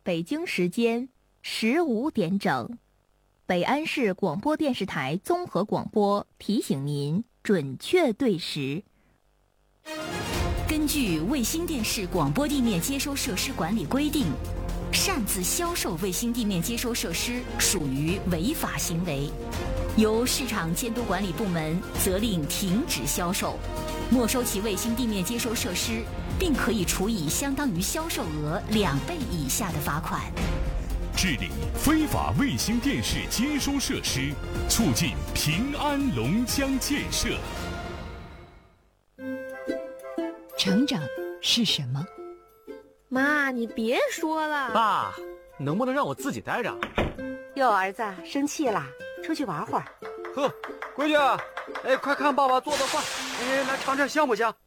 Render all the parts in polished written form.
北京时间15点整，北安市广播电视台综合广播提醒您准确对时。 根据卫星电视广播地面接收设施管理规定，擅自销售卫星地面接收设施属于违法行为，由市场监督管理部门责令停止销售，没收其卫星地面接收设施，并可以处以相当于销售额2倍以下的罚款。 治理非法卫星电视接收设施，促进平安龙江建设。 成长是什么？ 妈，你别说了。 爸，能不能让我自己待着？ 哟，儿子生气啦，出去玩会儿。 呵，闺女，哎，快看爸爸做的饭，哎，来尝尝香不香？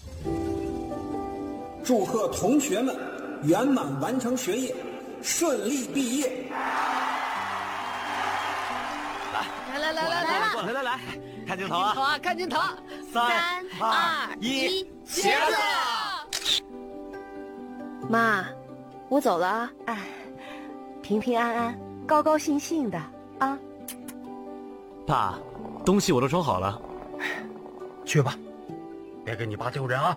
祝贺同学们圆满完成学业，顺利毕业。 来，看镜头啊！ 好啊，看镜头。 3、2、1，茄子！ 妈，我走了啊。 哎，平平安安，高高兴兴的啊。 爸，东西我都装好了， 去吧，别给你爸丢人啊。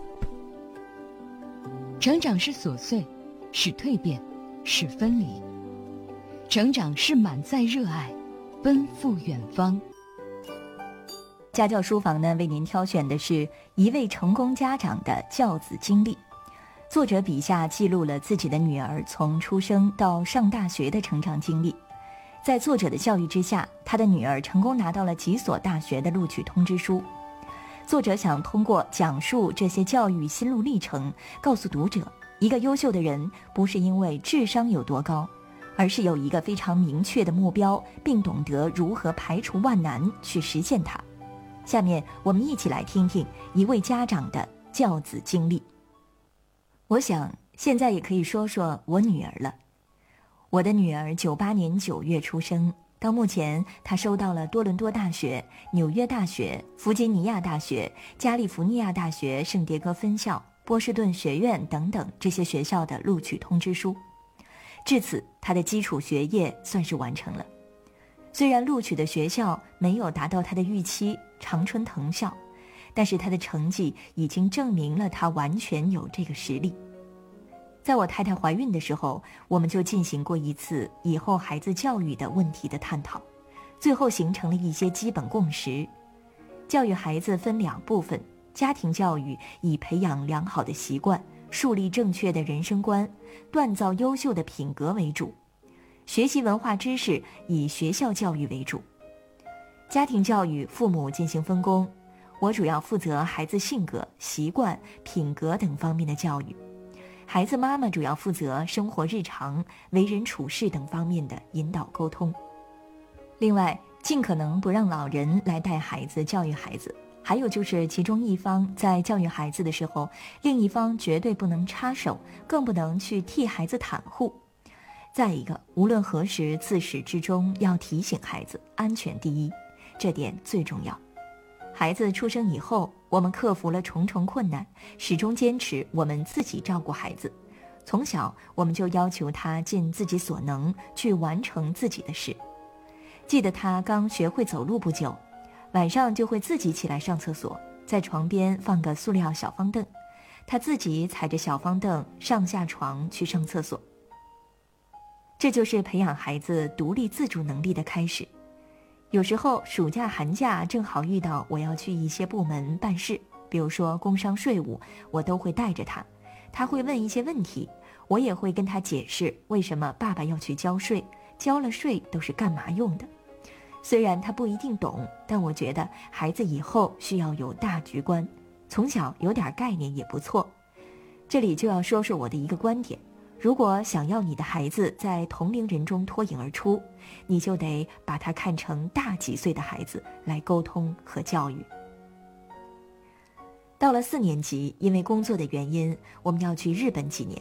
成长是琐碎，是蜕变，是分离。成长是满载热爱，奔赴远方。 家教书房呢，为您挑选的是一位成功家长的教子经历。作者笔下记录了自己的女儿从出生到上大学的成长经历。在作者的教育之下，他的女儿成功拿到了几所大学的录取通知书。作者想通过讲述这些教育心路历程，告诉读者，一个优秀的人不是因为智商有多高，而是有一个非常明确的目标，并懂得如何排除万难去实现它。下面我们一起来听听一位家长的教子经历。我想现在也可以说说我女儿了。我的女儿98年9月出生，到目前她收到了多伦多大学、纽约大学、弗吉尼亚大学、加利福尼亚大学圣迭戈分校、波士顿学院等等这些学校的录取通知书。至此，她的基础学业算是完成了。虽然录取的学校没有达到她的预期，常春藤校，但是她的成绩已经证明了她完全有这个实力。在我太太怀孕的时候，我们就进行过一次以后孩子教育的问题的探讨，最后形成了一些基本共识。教育孩子分2部分，家庭教育以培养良好的习惯，树立正确的人生观，锻造优秀的品格为主；学习文化知识以学校教育为主。家庭教育父母进行分工，我主要负责孩子性格、习惯、品格等方面的教育，孩子妈妈主要负责生活日常、为人处事等方面的引导沟通。另外，尽可能不让老人来带孩子、教育孩子，还有就是其中一方在教育孩子的时候，另一方绝对不能插手，更不能去替孩子袒护。再一个，无论何时，自始至终要提醒孩子安全第一，这点最重要。孩子出生以后，我们克服了重重困难，始终坚持我们自己照顾孩子。从小我们就要求他尽自己所能去完成自己的事。记得他刚学会走路不久，晚上就会自己起来上厕所，在床边放个塑料小方凳，他自己踩着小方凳上下床去上厕所。这就是培养孩子独立自主能力的开始。有时候暑假寒假正好遇到我要去一些部门办事，比如说工商税务，我都会带着他，他会问一些问题，我也会跟他解释为什么爸爸要去交税，交了税都是干嘛用的。虽然他不一定懂，但我觉得孩子以后需要有大局观，从小有点概念也不错。这里就要说说我的一个观点，如果想要你的孩子在同龄人中脱颖而出，你就得把他看成大几岁的孩子来沟通和教育。到了4年级，因为工作的原因，我们要去日本几年。